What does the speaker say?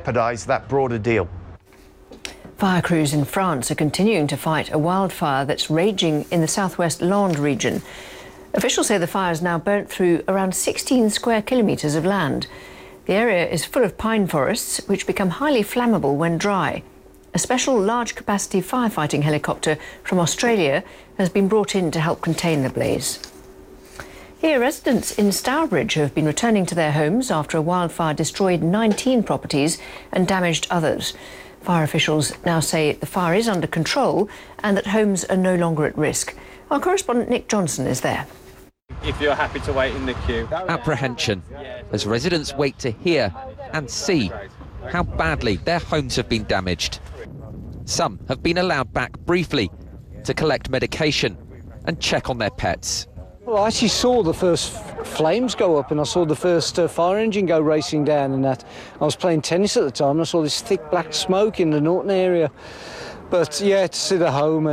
jeopardise that broader deal. Fire crews in France are continuing to fight a wildfire that's raging in the southwest Landes region. Officials say the fire has now burnt through around 16 square kilometres of land. The area is full of pine forests, which become highly flammable when dry. A special large-capacity firefighting helicopter from Australia has been brought in to help contain the blaze. Here, residents in Stourbridge have been returning to their homes after a wildfire destroyed 19 properties and damaged others. Fire officials now say the fire is under control and that homes are no longer at risk. Our correspondent Nick Johnson is there. If you're happy to wait in the queue. Apprehension as residents wait to hear and see how badly their homes have been damaged. Some have been allowed back briefly to collect medication and check on their pets. Well, I actually saw the first flames go up and I saw the first fire engine go racing down and that. I was playing tennis at the time and I saw this thick black smoke in the Norton area. But yeah, to see the home